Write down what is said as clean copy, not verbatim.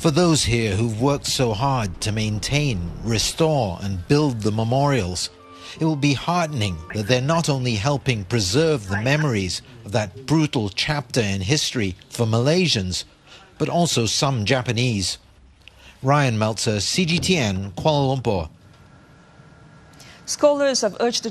For those here who've worked so hard to maintain, restore and build the memorials, it will be heartening that they're not only helping preserve the memories of that brutal chapter in history for Malaysians, but also some Japanese. Ryan Meltzer, CGTN, Kuala Lumpur. Scholars have urged the